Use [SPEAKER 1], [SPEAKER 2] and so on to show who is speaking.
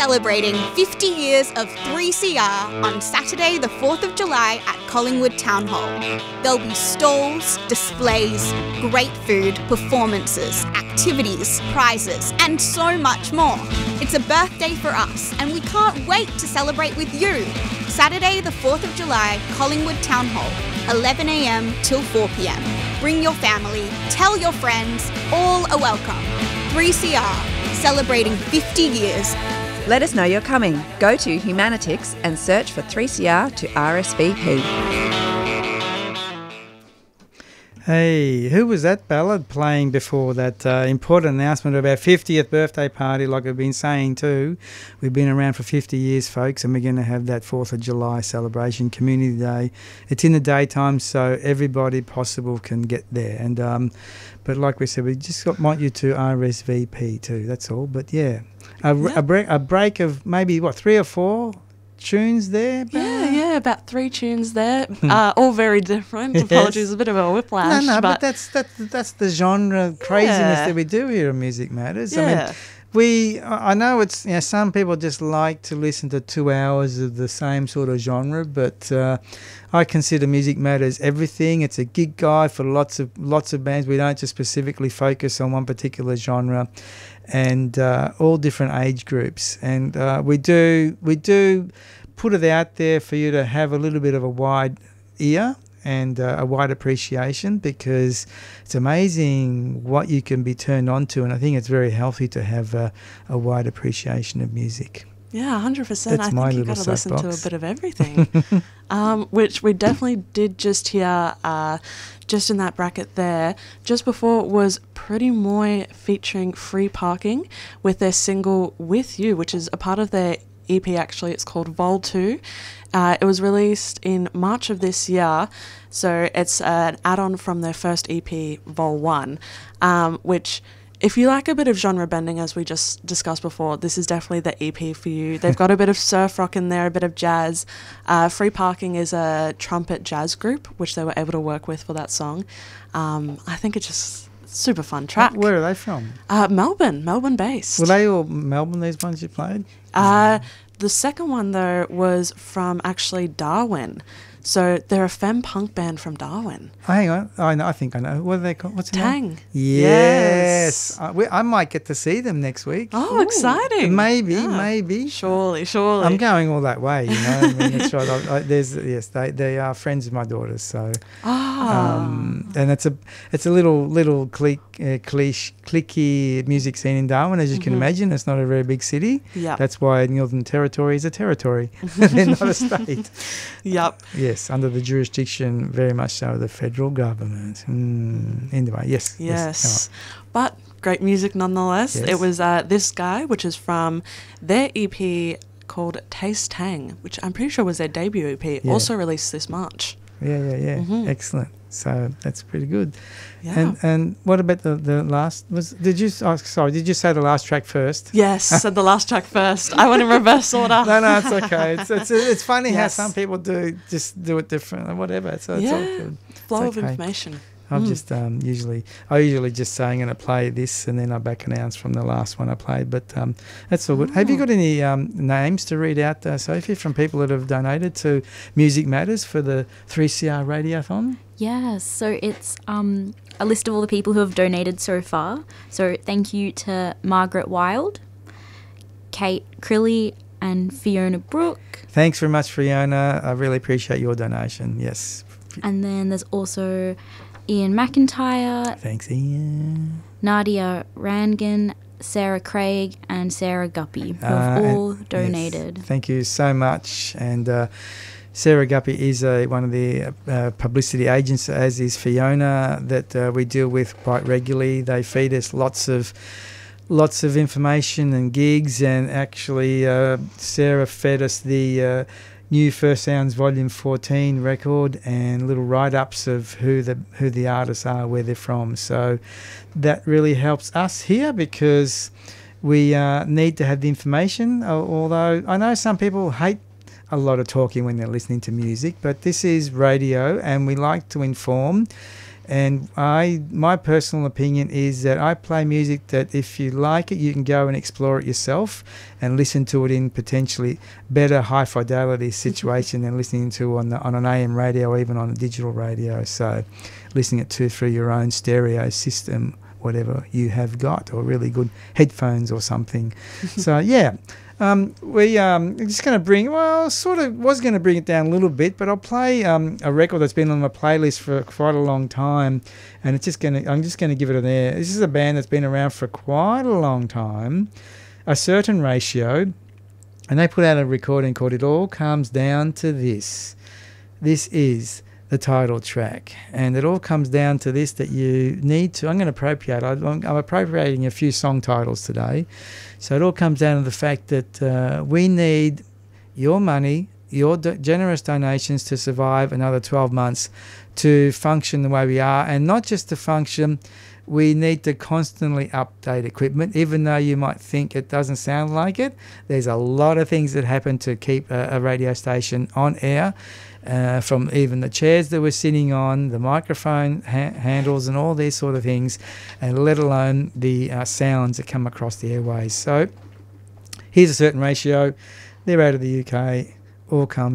[SPEAKER 1] celebrating 50 years of 3CR on Saturday the 4th of July at Collingwood Town Hall. There'll be stalls, displays, great food, performances, activities, prizes, and so much more. It's a birthday for us, and we can't wait to celebrate with you. Saturday the 4th of July, Collingwood Town Hall, 11 a.m. till 4 p.m. Bring your family, tell your friends, all are welcome. 3CR, celebrating 50 years.
[SPEAKER 2] Let us know you're coming. Go to Humanitix and search for 3CR to RSVP.
[SPEAKER 3] Hey, who was that ballad playing before that important announcement of our 50th birthday party? Like I've been saying too, we've been around for 50 years, folks, and we're going to have that 4th of July celebration, Community Day. It's in the daytime, so everybody possible can get there. And but like we said, we just want you to RSVP too, that's all. But yeah, a break of maybe, 3 or 4 tunes there?
[SPEAKER 4] Yeah, about 3 tunes there, all very different. Yes. Apologies, a bit of a whiplash.
[SPEAKER 3] No, but that's the genre craziness that we do here on Music Matters.
[SPEAKER 4] Yeah.
[SPEAKER 3] I mean, I know it's, some people just like to listen to 2 hours of the same sort of genre, but I consider Music Matters everything. It's a gig guide for lots of bands. We don't just specifically focus on one particular genre, and all different age groups. And we do put it out there for you to have a little bit of a wide ear and a wide appreciation, because it's amazing what you can be turned on to, and I think it's very healthy to have a wide appreciation of music.
[SPEAKER 4] Yeah, 100%.
[SPEAKER 3] That's
[SPEAKER 4] I think you've got to listen to a bit of everything, which we definitely did just hear, just in that bracket there. Just before was Pretty Moy featuring Free Parking with their single With You, which is a part of their EP actually. It's called Vol 2. It was released in March of this year, so it's an add-on from their first EP, Vol 1, which, if you like a bit of genre bending, as we just discussed before, this is definitely the EP for you. They've got a bit of surf rock in there, a bit of jazz. Free Parking is a trumpet jazz group, which they were able to work with for that song. I think it's just super fun track.
[SPEAKER 3] Where are they from?
[SPEAKER 4] Melbourne based.
[SPEAKER 3] Were they all Melbourne, these ones you played?
[SPEAKER 4] The second one, though, was from actually Darwin. So they're a femme punk band from Darwin.
[SPEAKER 3] Oh, hang on. I think I know. What are they called? What's the name?
[SPEAKER 4] Tang.
[SPEAKER 3] Yes. I might get to see them next week.
[SPEAKER 4] Oh, exciting.
[SPEAKER 3] Maybe.
[SPEAKER 4] Surely.
[SPEAKER 3] I'm going all that way, I mean, that's right. They are friends of my daughter's, so. And it's a little cliquey music scene in Darwin, as you can imagine. It's not a very big city.
[SPEAKER 4] Yeah.
[SPEAKER 3] That's why Northern Territory is a territory. They're not a state.
[SPEAKER 4] Yep.
[SPEAKER 3] Yes, under the jurisdiction, very much so, of the federal government. Anyway, yes.
[SPEAKER 4] But great music nonetheless.
[SPEAKER 3] Yes.
[SPEAKER 4] It was this guy, which is from their EP called Taste Tang, which I'm pretty sure was their debut EP, also released this March.
[SPEAKER 3] Yeah. Excellent. So that's pretty good.
[SPEAKER 4] Yeah.
[SPEAKER 3] And what about the last? Did you say the last track first?
[SPEAKER 4] Yes, said the last track first. I went in reverse order.
[SPEAKER 3] No, it's okay. It's funny how some people do it different or whatever. So it's all good.
[SPEAKER 4] Flow of information.
[SPEAKER 3] I'm just I usually just say I'm going to play this, and then I back announce from the last one I played. But that's all good. Have you got any names to read out, Sophie, from people that have donated to Music Matters for the 3CR Radiothon?
[SPEAKER 5] Yes, so it's a list of all the people who have donated so far. So thank you to Margaret Wild, Kate Crilly, and Fiona Brooke.
[SPEAKER 3] Thanks very much, Fiona. I really appreciate your donation. Yes.
[SPEAKER 5] And then there's also Ian McIntyre.
[SPEAKER 3] Thanks, Ian.
[SPEAKER 5] Nadia Rangan, Sarah Craig, and Sarah Guppy, who have all donated.
[SPEAKER 3] Yes. Thank you so much. And Sarah Guppy is one of the publicity agents, as is Fiona, that we deal with quite regularly. They feed us lots of information and gigs, and actually Sarah fed us the new First Sounds Volume 14 record and little write-ups of who the artists are, where they're from. So that really helps us here, because we need to have the information, although I know some people hate a lot of talking when they're listening to music, but this is radio and we like to inform. And my personal opinion is that I play music that if you like it, you can go and explore it yourself and listen to it in potentially better high fidelity situation than listening to on an AM radio or even on a digital radio. So listening it to through your own stereo system, whatever you have got, or really good headphones or something. So yeah. We just going to was going to bring it down a little bit, but I'll play a record that's been on my playlist for quite a long time, and I'm just going to give it an air. This is a band that's been around for quite a long time, A Certain Ratio, and they put out a recording called It All Comes Down to This. This is the title track, and it all comes down to this, that you need to, I'm going to appropriate, I'm appropriating a few song titles today, so it all comes down to the fact that we need your money, your generous donations to survive another 12 months, to function the way we are, and not just to function, we need to constantly update equipment. Even though you might think it doesn't sound like it, there's a lot of things that happen to keep a radio station on air, from even the chairs that we're sitting on, the microphone handles and all these sort of things, and let alone the sounds that come across the airways. So here's A Certain Ratio. They're out of the UK. All comes